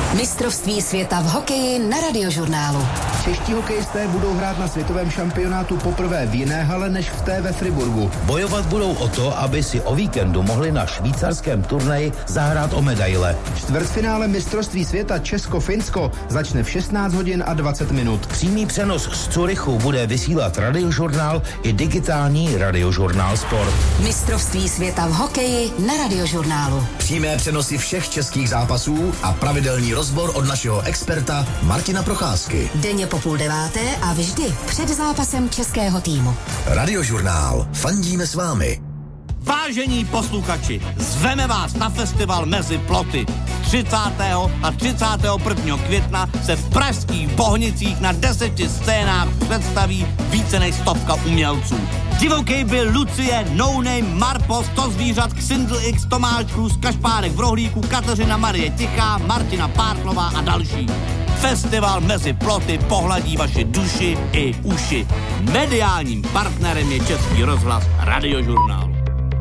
Mistrovství světa v hokeji na Radiožurnálu. Čeští hokejisté budou hrát na světovém šampionátu poprvé v jiné hale než v té ve Friburgu. Bojovat budou o to, aby si o víkendu mohli na švýcarském turnaji zahrát o medaile. Čtvrtfinále mistrovství světa Česko-Finsko začne v 16 hodin a 20 minut. Přímý přenos z Curychu bude vysílat Radiožurnál i digitální Radiožurnál Sport. Mistrovství světa v hokeji na Radiožurnálu. Přímé přenosy všech českých zápasů a pravidelný rozbor od našeho experta Martina Procházky. Denně po 8:30 a vždy před zápasem českého týmu. Radiožurnál. Fandíme s vámi. Vážení posluchači, zveme vás na festival Mezi ploty. 30. a 31. května se v pražských Bohnicích na 10 scénách představí více než 100 umělců. Divokej byl Lucie, No Name, Marpo, 100 zvířat, Xindl X, Tomáš Krus, Kašpárek v Rohlíku, Kateřina Marie Tichá, Martina Pártlová a další. Festival Mezi ploty pohladí vaši duši i uši. Mediálním partnerem je Český rozhlas Radiožurnál.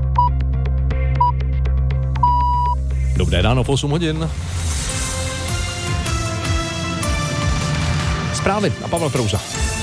Dobré ráno, 8 hodin. Zprávy a Pavel Prouza.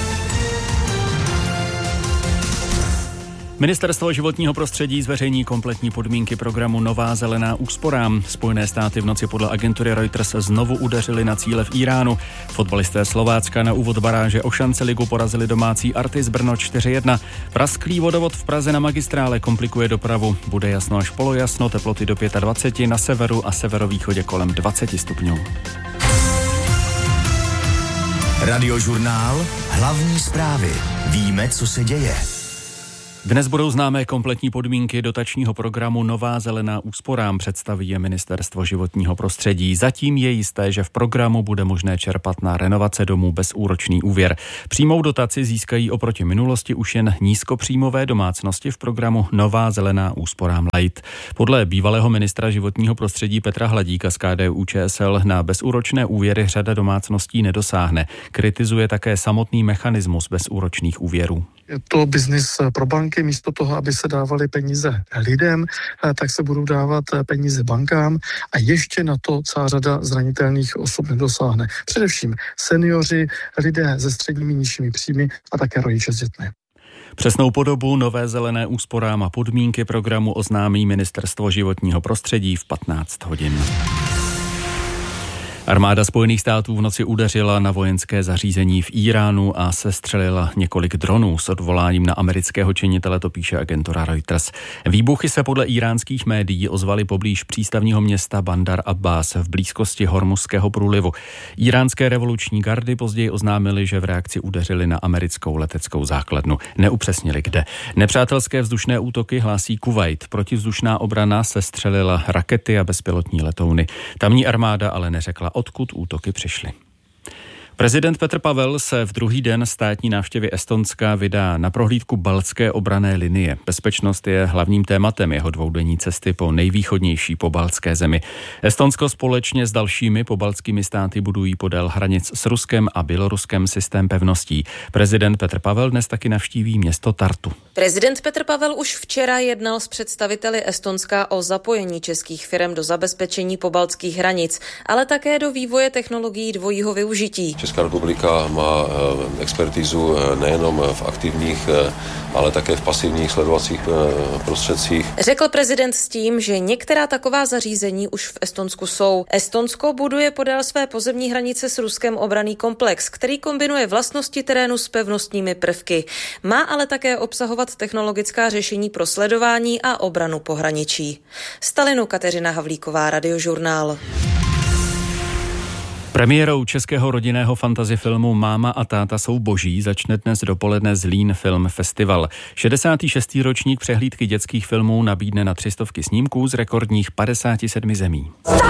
Ministerstvo životního prostředí zveřejní kompletní podmínky programu Nová zelená úsporám. Spojené státy v noci podle agentury Reuters znovu udeřili na cíle v Iránu. Fotbalisté Slovácka na úvod baráže o šance ligu porazili domácí Artis Brno 4-1. Prasklý vodovod v Praze na magistrále komplikuje dopravu. Bude jasno až polojasno, teploty do 25, na severu a severovýchodě kolem 20 stupňů. Radiožurnál. Hlavní zprávy. Víme, co se děje. Dnes budou známé kompletní podmínky dotačního programu Nová zelená úsporám, představí je Ministerstvo životního prostředí. Zatím je jisté, že v programu bude možné čerpat na renovace domů bezúročný úvěr. Přímou dotaci získají oproti minulosti už jen nízkopříjmové domácnosti v programu Nová zelená úsporám Light. Podle bývalého ministra životního prostředí Petra Hladíka z KDU-ČSL na bezúročné úvěry řada domácností nedosáhne. Kritizuje také samotný mechanismus bezúročných úvěrů. Je to biznis pro banky, místo toho, aby se dávaly peníze lidem, tak se budou dávat peníze bankám a ještě na to celá řada zranitelných osob nedosáhne. Především seniori, lidé se středními nižšími příjmy a také rodiče s dětmi. Přesnou podobu Nové zelené úsporám a podmínky programu oznámí Ministerstvo životního prostředí v 15 hodin. Armáda Spojených států v noci udeřila na vojenské zařízení v Iránu a sestřelila několik dronů s odvoláním na amerického činitele, to píše agentura Reuters. Výbuchy se podle íránských médií ozvaly poblíž přístavního města Bandar Abbas v blízkosti Hormuzského průlivu. Íránské revoluční gardy později oznámili, že v reakci udeřili na americkou leteckou základnu. Neupřesnili kde. Nepřátelské vzdušné útoky hlásí Kuvajt. Protivzdušná obrana sestřelila rakety a bezpilotní letouny. Tamní armáda ale neřekla, odkud útoky přišly. Prezident Petr Pavel se v druhý den státní návštěvy Estonska vydá na prohlídku baltské obranné linie. Bezpečnost je hlavním tématem jeho dvoudenní cesty po nejvýchodnější pobaltské zemi. Estonsko společně s dalšími pobaltskými státy budují podél hranic s Ruskem a Běloruskem systém pevností. Prezident Petr Pavel dnes taky navštíví město Tartu. Prezident Petr Pavel už včera jednal s představiteli Estonska o zapojení českých firem do zabezpečení pobaltských hranic, ale také do vývoje technologií dvojího využití. Česká republika má expertízu nejenom v aktivních, ale také v pasivních sledovacích prostředcích. Řekl prezident s tím, že některá taková zařízení už v Estonsku jsou. Estonsko buduje podél své pozemní hranice s Ruskem obranný komplex, který kombinuje vlastnosti terénu s pevnostními prvky. Má ale také obsahovat technologická řešení pro sledování a obranu pohraničí. Z Tallinnu Kateřina Havlíková, Radiožurnál. Premiérou českého rodinného fantasy filmu Máma a táta jsou boží začne dnes dopoledne Zlín Film Festival. 66. ročník přehlídky dětských filmů nabídne na 300 snímků z rekordních 57 zemí.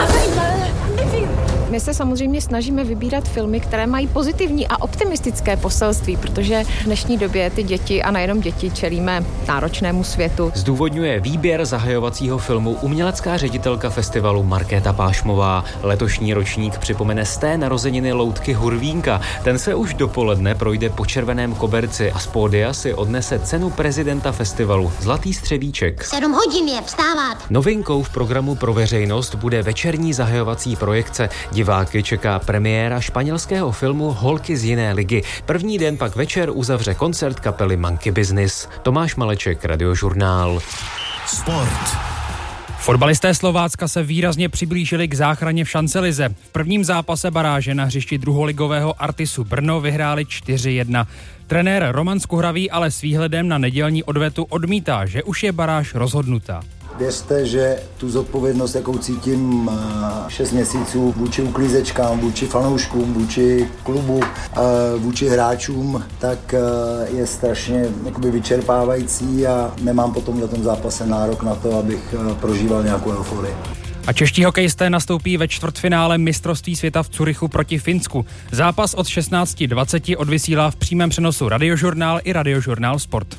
My se samozřejmě snažíme vybírat filmy, které mají pozitivní a optimistické poselství, protože v dnešní době ty děti a nejenom děti čelíme náročnému světu. Zdůvodňuje výběr zahajovacího filmu umělecká ředitelka festivalu Markéta Pášmová. Letošní ročník připomene 100. narozeniny loutky Hurvínka. Ten se už dopoledne projde po červeném koberci a z pódia si odnese cenu prezidenta festivalu Zlatý střevíček. 7 hodin je vstávat. Novinkou v programu pro veřejnost bude večerní zahajovací projekce. Diváky čeká premiéra španělského filmu Holky z jiné ligy. První den pak večer uzavře koncert kapely Monkey Business. Tomáš Maleček, Radiožurnál. Sport. Fotbalisté Slovácka se výrazně přiblížili k záchraně v šancelize. V prvním zápase baráže na hřišti druholigového Artisu Brno vyhráli 4-1. Trenér Roman Skuhravý ale s výhledem na nedělní odvetu odmítá, že už je baráž rozhodnutá. Věřte, že tu zodpovědnost, jakou cítím 6 měsíců vůči uklízečkám, vůči fanouškům, vůči klubu, vůči hráčům, tak je strašně vyčerpávající a nemám po tomhletom zápase nárok na to, abych prožíval nějakou euforii. A čeští hokejisté nastoupí ve čtvrtfinále mistrovství světa v Curychu proti Finsku. Zápas od 16:20 odvysílá v přímém přenosu Radiožurnál i Radiožurnál Sport.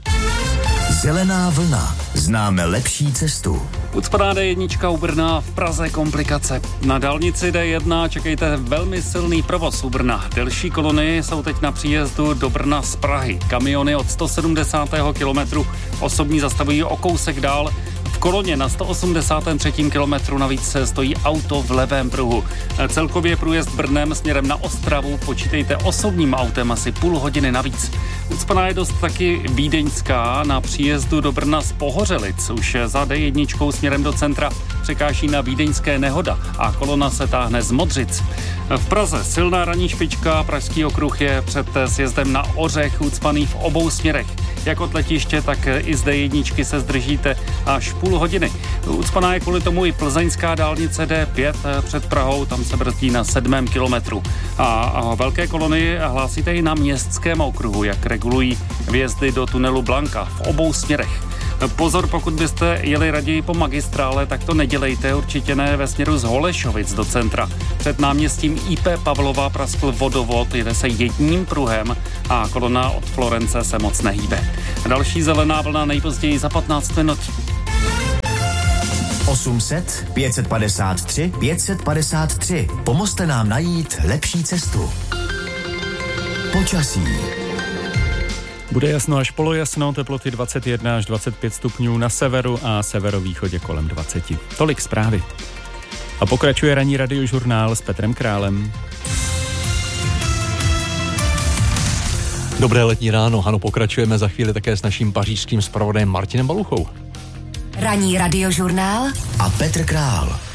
Zelená vlna. Známe lepší cestu. Ucpaná D1 u Brna, v Praze komplikace. Na dálnici D1 čekejte velmi silný provoz u Brna. Delší kolony jsou teď na příjezdu do Brna z Prahy. Kamiony od 170. kilometru osobní zastavují o kousek dál. V koloně na 183. kilometru navíc stojí auto v levém pruhu. Celkově průjezd Brnem směrem na Ostravu počítejte osobním autem asi půl hodiny navíc. Ucpaná je dost taky vídeňská. Na příjezdu do Brna z Pohořelic už za D1 směrem do centra překáží na vídeňské Nehoda a kolona se táhne z Modřic. V Praze silná ranní špička, Pražský okruh je před sjezdem na Ořech ucpaný v obou směrech. Jak od letiště, tak i z D1 se zdržíte až půl hodiny. Ucpaná je kvůli tomu i plzeňská dálnice D5 před Prahou, tam se brzdí na 7. kilometru. A velké kolony hlásíte i na městském okruhu, jak regulují vjezdy do tunelu Blanka v obou směrech. Pozor, pokud byste jeli raději po magistrále, tak to nedělejte, určitě ne ve směru z Holešovic do centra. Před náměstím IP Pavlova praskl vodovod, jede se jedním pruhem a kolona od Florence se moc nehýbe. Další zelená vlna nejpozději za 15 minut. 800 553 553. Pomozte nám najít lepší cestu. Počasí. Bude jasno až polojasno, teploty 21 až 25 stupňů na severu a severovýchodě kolem 20. Tolik zprávy. A pokračuje ranní Radiožurnál s Petrem Králem. Dobré letní ráno, ano, pokračujeme za chvíli také s naším pařížským zpravodajem Martinem Baluchou. Ranní Radiožurnál a Petr Král.